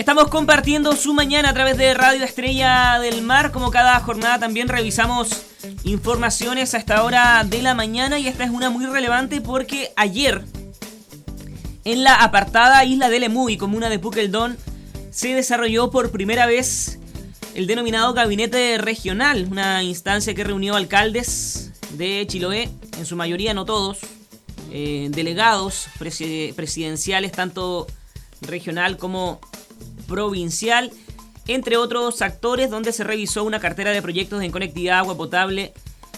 estamos compartiendo su mañana a través de Radio Estrella del Mar. Como cada jornada también revisamos informaciones a esta hora de la mañana, y esta es una muy relevante porque ayer en la apartada isla de Lemuy, comuna de Pukeldón, se desarrolló por primera vez el denominado Gabinete Regional, una instancia que reunió alcaldes de Chiloé, en su mayoría, no todos, delegados presidenciales, tanto regional como provincial, entre otros actores, donde se revisó una cartera de proyectos en conectividad, agua potable,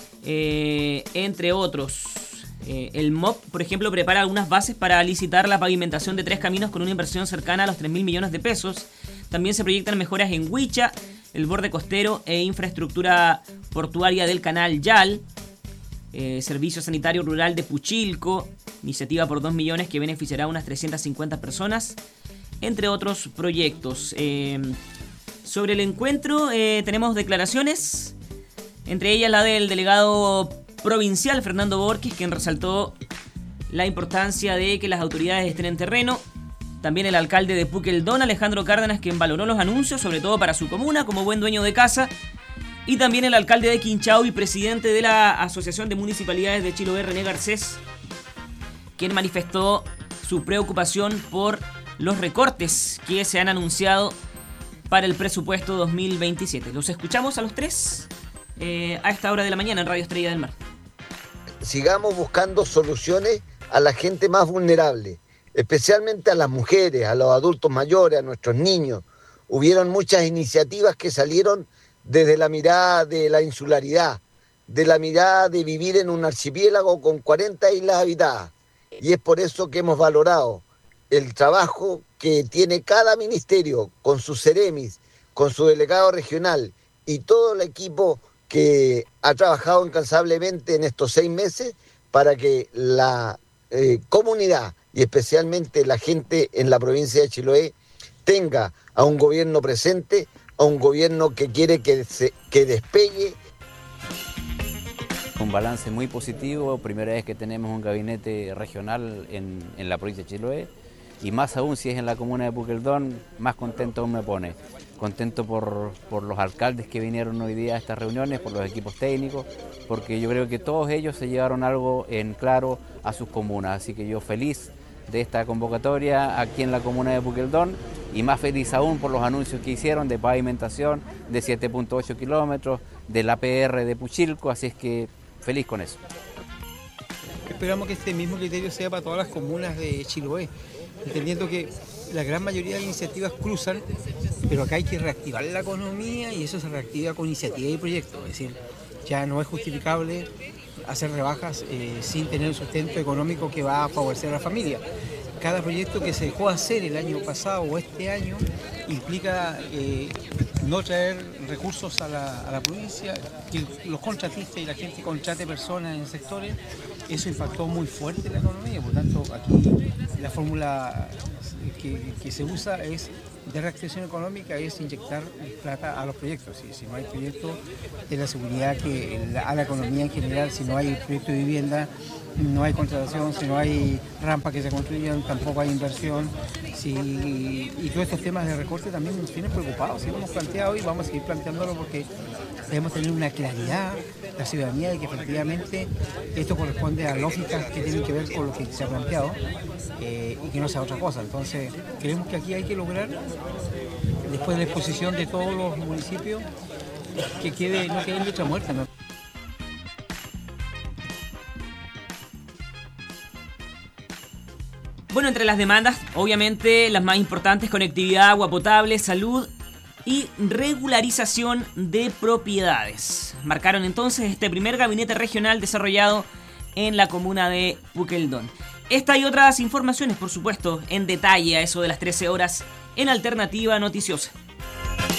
entre otros. El MOP, por ejemplo, prepara algunas bases para licitar la pavimentación de 3 caminos con una inversión cercana a los 3.000 millones de pesos. También se proyectan mejoras en Huicha, el borde costero e infraestructura portuaria del canal Yal. Servicio sanitario rural de Puchilco, iniciativa por 2 millones que beneficiará a unas 350 personas, entre otros proyectos. Sobre el encuentro tenemos declaraciones, entre ellas la del delegado provincial Fernando Borges, quien resaltó la importancia de que las autoridades estén en terreno. También el alcalde de Pukeldón, Alejandro Cárdenas, quien valoró los anuncios, sobre todo para su comuna, como buen dueño de casa. Y también el alcalde de Quinchao y presidente de la Asociación de Municipalidades de Chiloé, René Garcés, quien manifestó su preocupación por los recortes que se han anunciado para el presupuesto 2027. Los escuchamos a los tres a esta hora de la mañana en Radio Estrella del Mar. Sigamos buscando soluciones a la gente más vulnerable, especialmente a las mujeres, a los adultos mayores, a nuestros niños. Hubieron muchas iniciativas que salieron desde la mirada de la insularidad, de la mirada de vivir en un archipiélago con 40 islas habitadas. Y es por eso que hemos valorado el trabajo que tiene cada ministerio con sus seremis, con su delegado regional y todo el equipo que ha trabajado incansablemente en estos 6 meses para que la comunidad y especialmente la gente en la provincia de Chiloé tenga a un gobierno presente, a un gobierno que quiere que despegue. Un balance muy positivo, primera vez que tenemos un gabinete regional en la provincia de Chiloé, y más aún si es en la comuna de Pukeldón, más contento aún me pone. Contento por los alcaldes que vinieron hoy día a estas reuniones, por los equipos técnicos, porque yo creo que todos ellos se llevaron algo en claro a sus comunas, así que yo feliz de esta convocatoria aquí en la comuna de Pukeldón, y más feliz aún por los anuncios que hicieron de pavimentación de 7.8 kilómetros, de la PR de Puchilco, así es que feliz con eso. Esperamos que este mismo criterio sea para todas las comunas de Chiloé, entendiendo que la gran mayoría de iniciativas cruzan, pero acá hay que reactivar la economía y eso se reactiva con iniciativa y proyectos. Es decir, ya no es justificable hacer rebajas sin tener un sustento económico que va a favorecer a la familia. Cada proyecto que se dejó hacer el año pasado o este año implica no traer recursos a la provincia, que los contratistas y la gente contrate personas en sectores. Eso impactó muy fuerte en la economía, por tanto aquí la fórmula que se usa es de reactivación económica, es inyectar plata a los proyectos. Si no hay proyectos de la seguridad a la economía en general, si no hay proyecto de vivienda, no hay contratación, si no hay rampas que se construyan, tampoco hay inversión. Y todos estos temas de recorte también nos tienen preocupados. Si lo hemos planteado y vamos a seguir planteándolo porque debemos tener una claridad, la ciudadanía, de que efectivamente esto corresponde a lógicas que tienen que ver con lo que se ha planteado y que no sea otra cosa. Entonces, creemos que aquí hay que lograr, después de la exposición de todos los municipios, que no quede en letra muerta, ¿no? Bueno, entre las demandas, obviamente las más importantes: conectividad, agua potable, salud y regularización de propiedades. Marcaron entonces este primer gabinete regional desarrollado en la comuna de Pukeldón. Esta y otras informaciones, por supuesto, en detalle a eso de las 13 horas en Alternativa Noticiosa.